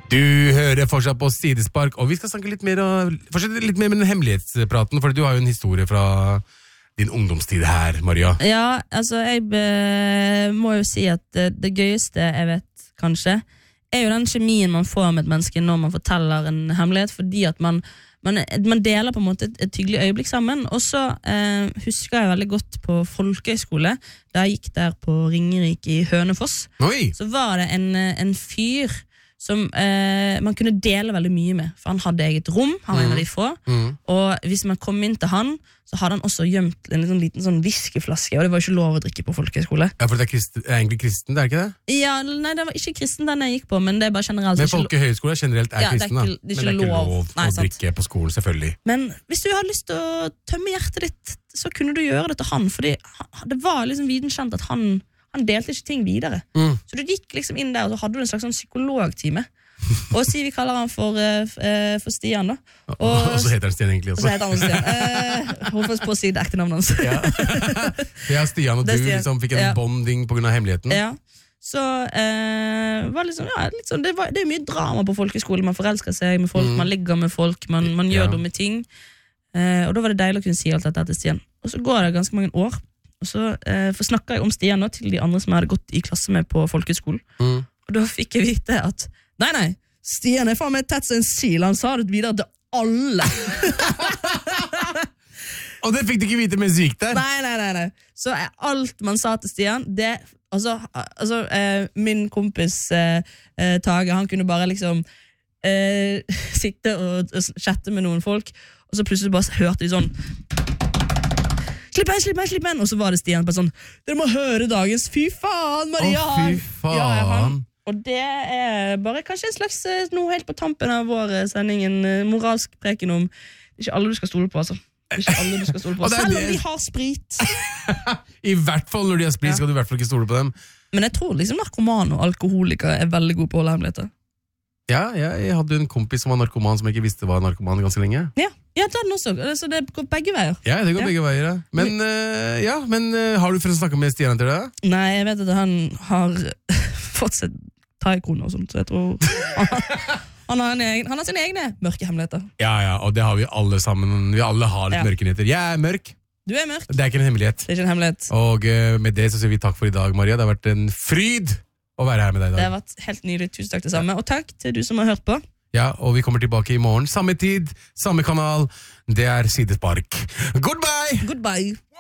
Du hører fortsatt på Sidespark, og vi skal snakke litt mer fortsette litt mer med den hemmelighetspraten, for du har jo en historie fra din ungdomstid her, Maria. Ja, altså jeg må jo si at det gøyeste jeg vet, kanskje, er jo den kjemien man får med et menneske når man forteller en hemmelighet, fordi at man deler på en måte et hyggelig øyeblikk sammen. Og så husker jeg veldig godt på folkehøyskole, da jeg gikk der på Ringerike i Hønefoss. Oi! Så var det en fyr som man kunne dele veldig mye med, for han hadde eget rom, han var en av de få, og hvis man kom inn til han, så hadde han også gjemt en liten sånn whiskyflaske, og det var jo ikke lov å drikke på folkehøyskole. Ja, for det er egentlig kristen, det er ikke det? Ja, nei, det var ikke kristen den jeg gikk på, men det er bare generelt. Men folkehøyskole generelt er kristen, da. Det er men det er ikke lov nei, å drikke på skolen, selvfølgelig. Men hvis du hadde lyst til å tømme hjertet ditt, så kunne du gjøre det til han, fordi det var liksom videnskjent at han delte ikke ting videre. Så du gikk liksom inn der, og så hadde du en slags sånn psykologtime. Og si vi kaller han for Stian da. Og så heter han Stian egentlig også. Og så heter han Stian. Håper på å si det ekte navnet hans. Ja, Stian og du Stian. liksom fikk en bonding på grunn av hemmeligheten. Ja. Så var liksom, litt sånn, det er mye drama på folkeskole. Man forelsker seg med folk, man ligger med folk, man gjør dumme ting. Og da var det deilig å kunne si alt dette til Stian. Og så går det ganske mange år, og så snakker jeg om Stian nå til de andre som jeg hadde gått i klasse med på folkeskolen. Og da fikk jeg vite at nei, Stian er faen meg tett som en sil. Han sa det videre til alle. Og det fikk du ikke vite mens du gikk der? Nei. Så alt man sa til Stian, det min kompis Tage, han kunne bare liksom sitte og chatte med noen folk, og så plutselig bare hørte de sånn Slipp meg, og så var det Stian på sånn, dere må høre dagens, fy faen, Maria. Fy faen. Og det er bare kanskje en slags noe helt på tampen av vår sending, en moralsk preken om ikke alle du skal stole på, altså. Ikke alle du skal stole på, selv om de har sprit. I hvert fall når de har sprit, skal du i hvert fall ikke stole på dem. Men jeg tror liksom narkoman og alkoholikere er veldig gode på å holde hemmeligheter. Ja, jeg hadde en kompis som var narkoman som ikke visste var narkoman ganske lenge. Ja, den også, så det går begge veier. Ja, det går begge veier, ja. Men har du for å snakke med Stian etter det? Nei, jeg vet at han har fått seg taikone og sånt, så jeg tror han har sine egne mørke hemmeligheter. Ja, og det har vi alle sammen. Vi alle har litt mørke nyheter. Jeg er mørk. Du er mørk. Det er ikke en hemmelighet. Det er ikke en hemmelighet. Og med det så sier vi takk for i dag, Maria. Det har vært en fryd å være her med deg i dag. Det har vært helt nydelig. Tusen takk det samme. Og takk til du som har hørt på. Ja, og vi kommer tilbake i morgen. Samme tid, samme kanal. Det er Sidespark. Goodbye!